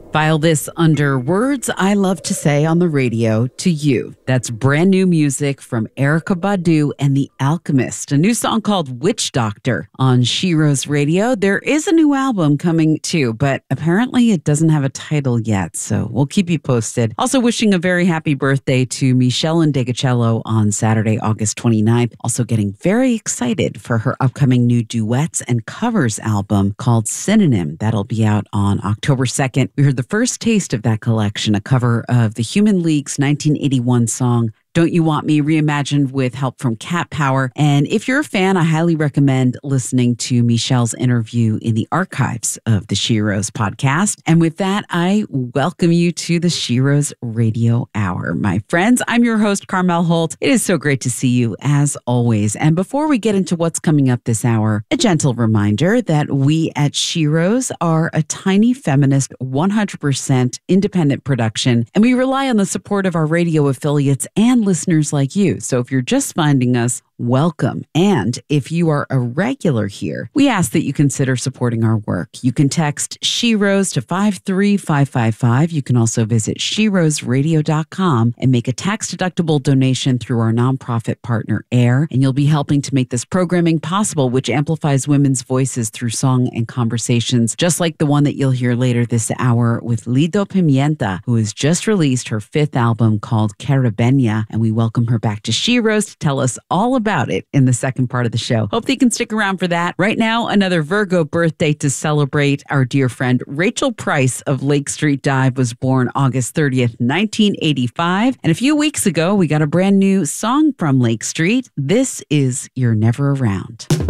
File this under words I love to say on the radio to you. That's brand new music from Erykah Badu and The Alchemist, a new song called Witch Doctor on Sheroes Radio. There is a new album coming too, but apparently it doesn't have a title yet, so we'll keep you posted. Also wishing a very happy birthday to Michelle Ndegeocello on Saturday, August 29th. Also getting very excited for her upcoming new duets and covers album called Synonym. That'll be out on October 2nd. We heard the first taste of that collection, a cover of the Human League's 1981 song, Don't You Want Me, reimagined with help from Cat Power. And if you're a fan, I highly recommend listening to Michelle's interview in the archives of the Sheroes podcast. And with that, I welcome you to the Sheroes Radio Hour. My friends, I'm your host, Carmel Holt. It is so great to see you as always. And before we get into what's coming up this hour, a gentle reminder that we at Sheroes are a tiny feminist, 100% independent production, and we rely on the support of our radio affiliates and listeners like you. So if you're just finding us, welcome. And if you are a regular here, we ask that you consider supporting our work. You can text Sheroes to 53555. You can also visit sheroesradio.com and make a tax-deductible donation through our nonprofit partner, AIR. And you'll be helping to make this programming possible, which amplifies women's voices through song and conversations, just like the one that you'll hear later this hour with Lido Pimienta, who has just released her 5th album called Caribeña. And we welcome her back to Sheroes to tell us all about it in the second part of the show. Hope that you can stick around for that. Right now, another Virgo birthday to celebrate. Our dear friend Rachel Price of Lake Street Dive was born August 30th, 1985. And a few weeks ago, we got a brand new song from Lake Street. This is You're Never Around.